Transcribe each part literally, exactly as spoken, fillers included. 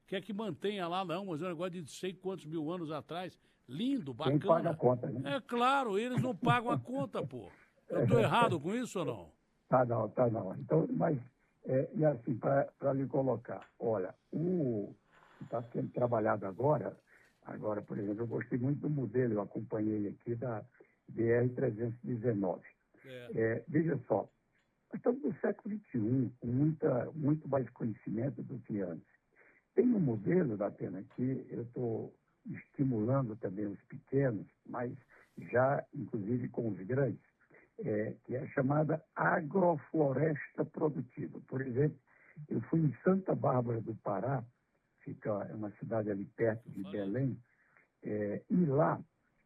quer que mantenha lá, não, mas é um negócio de sei quantos mil anos atrás. Lindo, Quem paga a bacana. conta, né? É claro, eles não pagam a conta, pô. Eu tô errado com isso ou não? Tá não, tá não. Então, mas, é, e assim, para lhe colocar, olha, o que está sendo trabalhado agora, agora, por exemplo, eu gostei muito do modelo, eu acompanhei aqui da B R trezentos e dezenove. É. É, veja só, nós estamos no século vinte e um, com muita, muito mais conhecimento do que antes. Tem um modelo da pena que eu estou estimulando também os pequenos, mas já, inclusive, com os grandes, é, que é a chamada agrofloresta produtiva. Por exemplo, eu fui em Santa Bárbara do Pará, fica é uma cidade ali perto de Belém, é, e lá,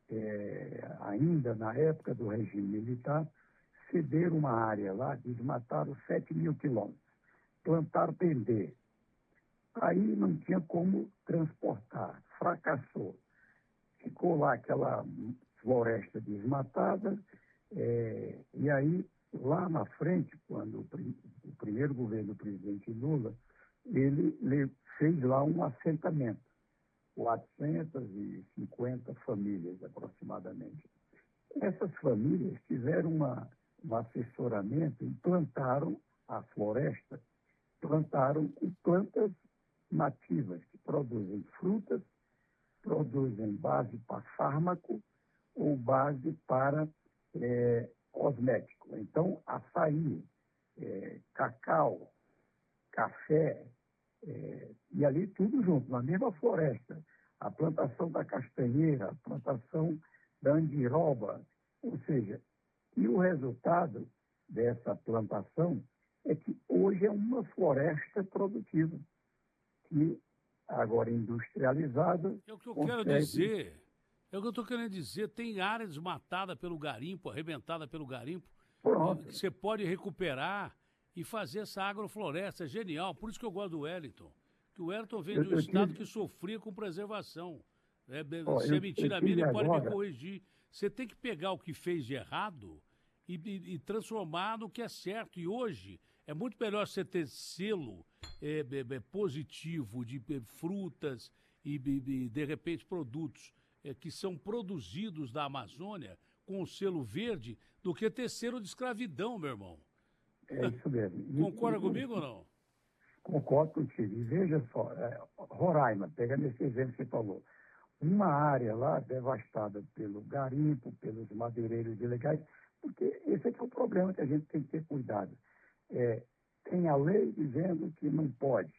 é, ainda na época do regime militar, cederam uma área lá, desmataram sete mil quilômetros, plantaram dendê. Aí não tinha como transportar, fracassou. Ficou lá aquela floresta desmatada, é, e aí, lá na frente, quando o, prim, o primeiro governo do presidente Lula, ele, ele fez lá um assentamento, quatrocentas e cinquenta famílias aproximadamente. Essas famílias tiveram uma, um assessoramento e plantaram a floresta, plantaram com plantas nativas, que produzem frutas, produzem base para fármaco ou base para é, cosmético. Então, açaí, é, cacau, café, é, e ali tudo junto, na mesma floresta. A plantação da castanheira, a plantação da andiroba, ou seja, e o resultado dessa plantação é que hoje é uma floresta produtiva, que agora industrializada. É o que eu consegue... quero dizer. É o que eu estou querendo dizer. Tem área desmatada pelo garimpo, arrebentada pelo garimpo, Pronto. que você pode recuperar e fazer essa agrofloresta. É genial. Por isso que eu gosto do Wellington. Que o Wellington vem Eu, de um eu estado tive... que sofria com preservação. É, Ó, se é eu, mentira eu minha, tive ele pode me agora... corrigir. Você tem que pegar o que fez de errado e, e, e transformar no que é certo. E hoje é muito melhor você ter selo é, é, é, positivo de é, frutas e, e, de repente, produtos é, que são produzidos da Amazônia com o selo verde do que ter selo de escravidão, meu irmão. É isso mesmo. E, Concorda e, comigo ou não? Concordo contigo. E veja só, é, Roraima, pegando esse exemplo que você falou, uma área lá devastada pelo garimpo, pelos madeireiros ilegais, porque esse aqui é o problema que a gente tem que ter cuidado. É, tem a lei dizendo que não pode.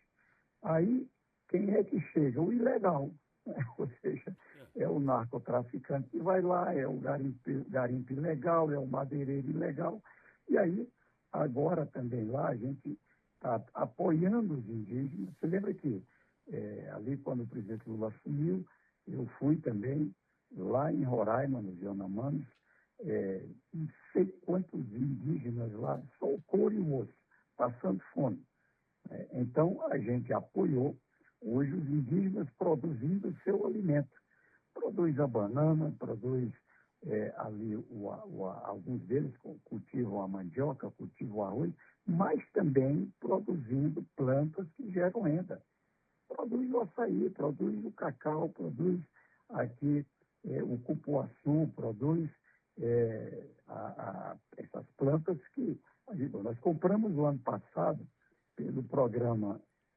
Aí, quem é que chega? O ilegal. Ou seja, é o narcotraficante que vai lá, é o garimpo, garimpo ilegal, é o madeireiro ilegal. E aí, agora também lá, a gente está apoiando os indígenas. Você lembra que é, ali, quando o presidente Lula assumiu, eu fui também lá em Roraima, nos Yanomamis, é, não sei quantos indígenas lá, só o couro e o osso, passando fome. É, então, a gente apoiou hoje os indígenas produzindo o seu alimento. Produz a banana, produz é, ali, o, o, alguns deles cultivam a mandioca, cultivam o arroz, mas também produzindo plantas que geram renda. Produz o açaí, produz o cacau, produz aqui é, o cupuaçu, produz é, a, a, essas plantas que nós compramos no ano passado, pelo programa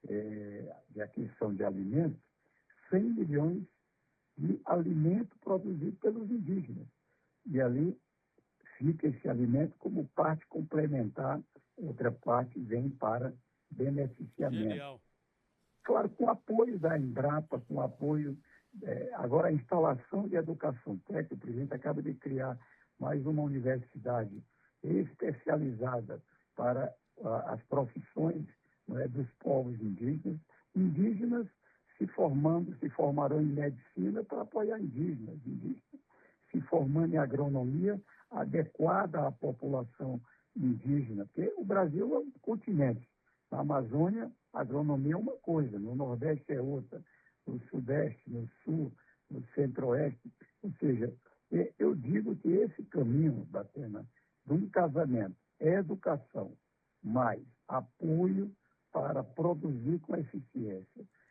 é, de aquisição de alimentos, cem milhões de alimento produzido pelos indígenas. E ali fica esse alimento como parte complementar, outra parte vem para beneficiamento. Genial. Claro, com apoio da Embrapa, com apoio... É, agora, a instalação de educação técnica, o presidente acaba de criar mais uma universidade especializada para a, as profissões, não é, dos povos indígenas. Indígenas se formando, se formarão em medicina para apoiar indígenas, indígenas se formando em agronomia adequada à população indígena, porque o Brasil é um continente. Na Amazônia, a agronomia é uma coisa, no Nordeste é outra, no Sudeste, no Sul, no Centro-Oeste. Ou seja, eu digo que esse caminho, Batena, de um casamento é educação, mais apoio para produzir com eficiência,